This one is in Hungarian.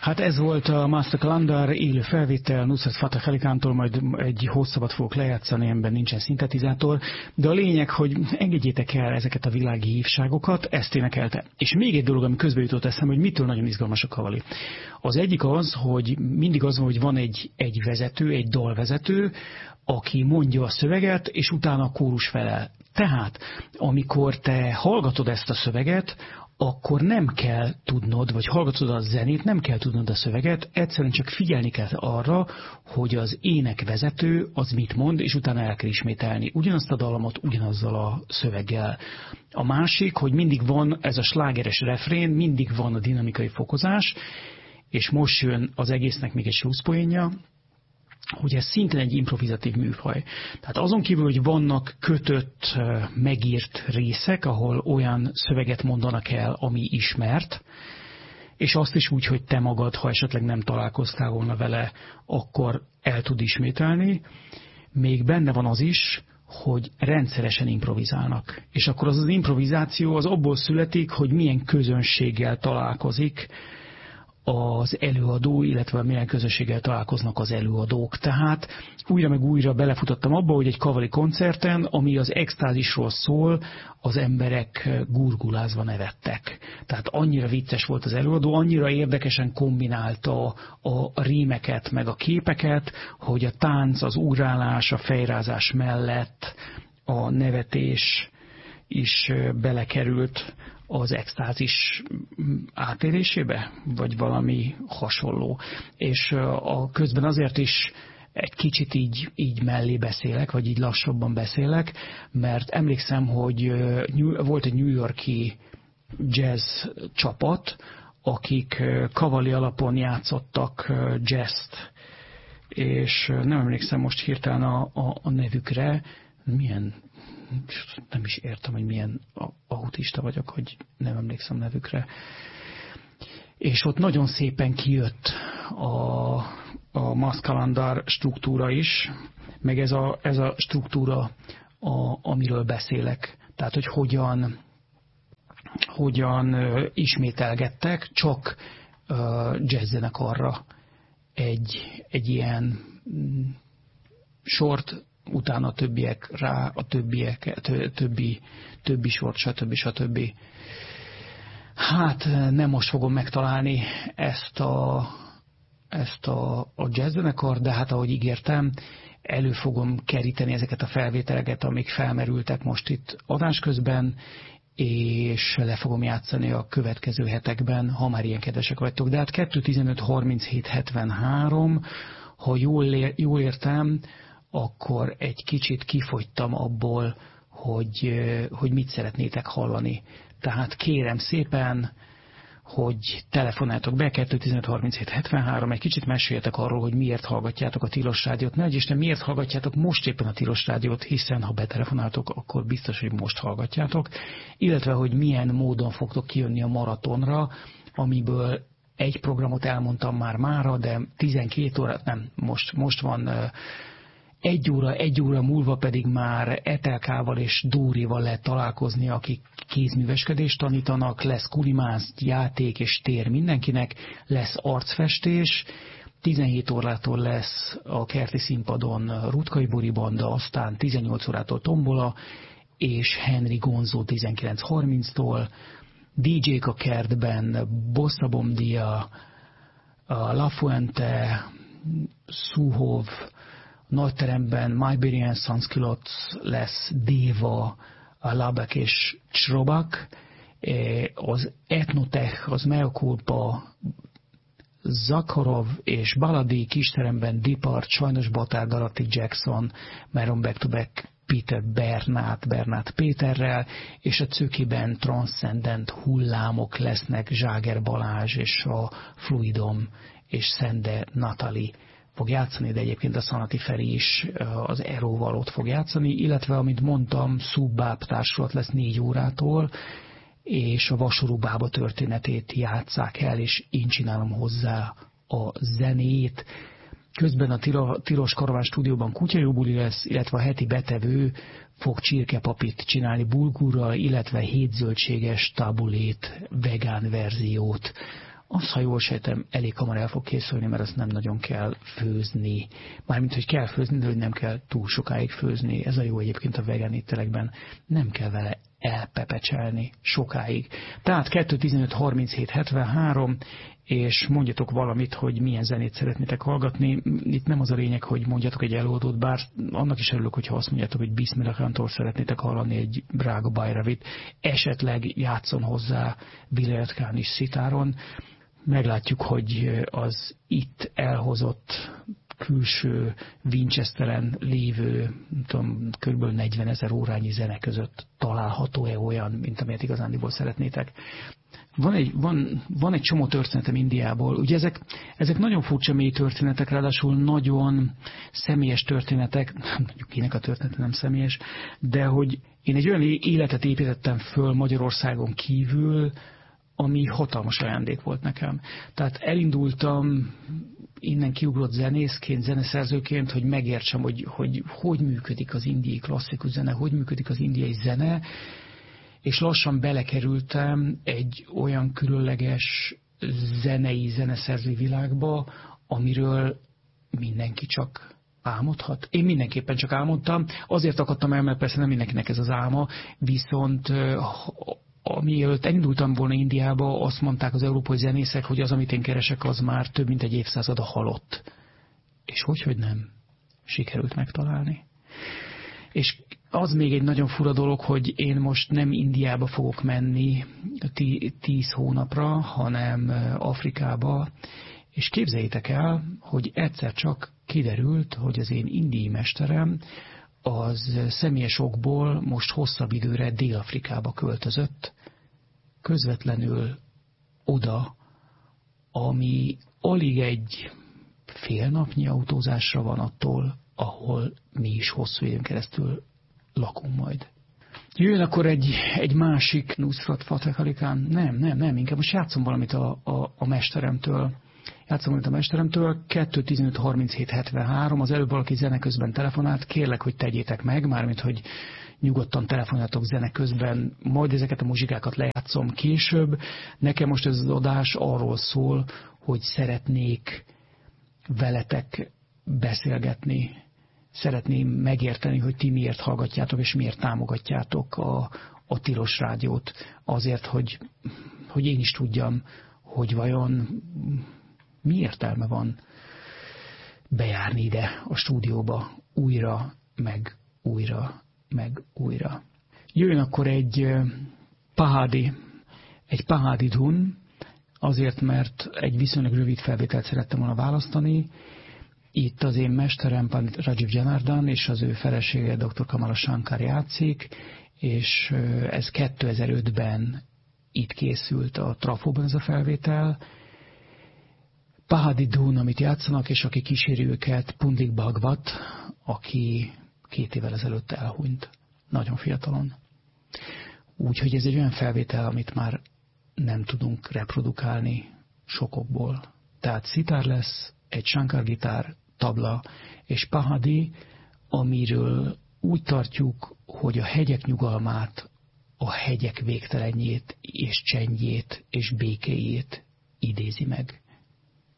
Hát ez volt a Master Kalandar élő felvétel Nusrat Fateh Ali Khantól, majd egy hosszabbat fogok lejátszani, amiben nincsen szintetizátor, de a lényeg, hogy engedjétek el ezeket a világi hívságokat, ezt énekelte. És még egy dolog, ami közbe jutott eszembe, hogy mitől nagyon izgalmas a kavali. Az egyik az, hogy mindig az van, hogy van egy vezető, egy dalvezető, aki mondja a szöveget, és utána a kórus felel. Tehát, amikor te hallgatod ezt a szöveget, akkor nem kell tudnod, vagy hallgatod a zenét, nem kell tudnod a szöveget, egyszerűen csak figyelni kell arra, hogy az énekvezető az mit mond, és utána el kell ismételni ugyanazt a dallamot ugyanazzal a szöveggel. A másik, hogy mindig van ez a slágeres refrén, mindig van a dinamikai fokozás, és most jön az egésznek még egy slusszpoénja, hogy ez szintén egy improvizatív műfaj. Tehát azon kívül, hogy vannak kötött, megírt részek, ahol olyan szöveget mondanak el, ami ismert, és azt is úgy, hogy te magad, ha esetleg nem találkoztál volna vele, akkor el tud ismételni. Még benne van az is, hogy rendszeresen improvizálnak. És akkor az improvizáció az abból születik, hogy milyen közönséggel találkozik az előadó, illetve milyen közösséggel találkoznak az előadók. Tehát újra meg újra belefutottam abba, hogy egy kavali koncerten, ami az extázisról szól, az emberek gurgulázva nevettek. Tehát annyira vicces volt az előadó, annyira érdekesen kombinálta a rímeket meg a képeket, hogy a tánc, az ugrálás, a fejrázás mellett a nevetés is belekerült az extázis átélésébe, vagy valami hasonló. És a közben azért is egy kicsit így mellé beszélek, vagy így lassabban beszélek, mert emlékszem, hogy volt egy New York-i jazz csapat, akik kavali alapon játszottak jazzt, és nem emlékszem most hirtelen a nevükre, nem is értem, hogy milyen autista vagyok, hogy nem emlékszem nevükre. És ott nagyon szépen kijött a Master Kalandar struktúra is, meg ez a struktúra, amiről beszélek. Tehát, hogy hogyan ismételgettek csak jazzzenekarra egy ilyen sort, utána a többiek rá, a többi sort, stb. Hát nem most fogom megtalálni ezt a jazzzenekar, de hát ahogy ígértem, elő fogom keríteni ezeket a felvételeket, amik felmerültek most itt adás közben, és le fogom játszani a következő hetekben, ha már ilyen kedvesek vagytok. De hát 2.15.37.73, ha jól értem, akkor egy kicsit kifogytam abból, hogy mit szeretnétek hallani. Tehát kérem szépen, hogy telefonáltok be 2.15.37.73, egy kicsit meséljetek arról, hogy miért hallgatjátok a Tilos Rádiót. Ne Isten, miért hallgatjátok most éppen a Tilos Rádiót, hiszen ha betelefonáltok, akkor biztos, hogy most hallgatjátok. Illetve, hogy milyen módon fogtok kijönni a maratonra, amiből egy programot elmondtam már mára, de 12 órát nem, most van... Egy óra múlva pedig már Etelkával és Dórival lehet találkozni, akik kézműveskedést tanítanak, lesz kulimász, játék és tér mindenkinek, lesz arcfestés, 17 órától lesz a kerti színpadon Rutkai Bori Banda, aztán 18 órától Tombola, és Henry Gonzo 19.30-tól, DJ-k a kertben, Bossa Bomdia, La Fuente, Suhov, nagyteremben Maiberian Sanskilot lesz, Déva, Labek és Csrobak, az Etnotech, az Meokulpa, Zakharov és Baladi, kisteremben Dipart, sajnos Batár Galati Jackson, Meron Back to Back Peter Bernát Péterrel, és a Cökiben Transcendent hullámok lesznek, Zságer Balázs és a Fluidom és Szende Natali fog játszani, de egyébként a Szanati Feri is az Eróval ott fog játszani, illetve, amit mondtam, Szubbáb társulat lesz 4 órától, és a Vasorú bába történetét játsszák el, és én csinálom hozzá a zenét. Közben a Tilos Karaván stúdióban kutyajóbuli lesz, illetve a heti betevő fog csirkepapit csinálni bulgurral, illetve hétzöldséges tabulét, vegán verziót az, ha jól sejtem, elég hamar el fog készülni, mert azt nem nagyon kell főzni. Mármint, hogy kell főzni, de hogy nem kell túl sokáig főzni. Ez a jó egyébként a vegán ételekben. Nem kell vele elpepecselni sokáig. Tehát 2.15.37.73, és mondjatok valamit, hogy milyen zenét szeretnétek hallgatni. Itt nem az a lényeg, hogy mondjatok egy előadót, bár annak is örülök, hogyha azt mondjátok, hogy Bismillah Kantort szeretnétek hallani, egy Braga Bajravit, esetleg játszon hozzá Vilayat Khan is szitáron. Meglátjuk, hogy az itt elhozott külső Winchesteren lévő, tudom, kb. 40 000 órányi zene között található-e olyan, mint amilyet igazándiból szeretnétek. Van egy csomó történetem Indiából. Ugye ezek nagyon furcsa mély történetek, ráadásul nagyon személyes történetek, mondjuk kinek a története nem személyes, de hogy én egy olyan életet építettem föl Magyarországon kívül, ami hatalmas ajándék volt nekem. Tehát elindultam innen kiugrott zenészként, zeneszerzőként, hogy megértsem, hogy működik az indiai klasszikus zene, hogy működik az indiai zene, és lassan belekerültem egy olyan különleges zeneszerzői világba, amiről mindenki csak álmodhat. Én mindenképpen csak álmodtam, azért akadtam el, mert persze nem mindenkinek ez az álma, viszont amielőtt elindultam volna Indiába, azt mondták az európai zenészek, hogy az, amit én keresek, az már több mint egy évszázada halott. És hogy nem sikerült megtalálni. És az még egy nagyon fura dolog, hogy én most nem Indiába fogok menni 10 hónapra, hanem Afrikába, és képzeljétek el, hogy egyszer csak kiderült, hogy az én indiai mesterem az személyes okból most hosszabb időre Dél-Afrikába költözött, közvetlenül oda, ami alig egy fél napnyi autózásra van attól, ahol mi is hosszú időn keresztül lakunk majd. Jöjjön akkor egy másik Nusrat Fateh Ali Khan. Nem, inkább most játszom valamit a mesteremtől. 2.15.37.73, az előbb valaki zene közben telefonált, kérlek, hogy tegyétek meg, mármint, hogy nyugodtan telefonáltok zene közben, majd ezeket a muzsikákat lejátszom később. Nekem most ez az adás arról szól, hogy szeretnék veletek beszélgetni, szeretném megérteni, hogy ti miért hallgatjátok és miért támogatjátok a Tilos Rádiót. Azért, hogy én is tudjam, hogy vajon mi értelme van bejárni ide a stúdióba újra, meg újra, meg újra. Jöjjön akkor egy Pahadi dhun, azért, mert egy viszonylag rövid felvételt szerettem volna választani. Itt az én mesterem Pandit Rajiv Janardhan és az ő felesége Dr. Kamala Shankar játszik, és ez 2005-ben itt készült a Trafóban ez a felvétel. Pahadi dhun, amit játszanak, és aki kíséri őket, Pundlik Bhagwat, aki 2 évvel ezelőtt elhunyt, nagyon fiatalon. Úgyhogy ez egy olyan felvétel, amit már nem tudunk reprodukálni sokokból. Tehát szitár lesz, egy Shankar gitár, tabla és Pahadi, amiről úgy tartjuk, hogy a hegyek nyugalmát, a hegyek végtelenjét és csendjét és békéjét idézi meg.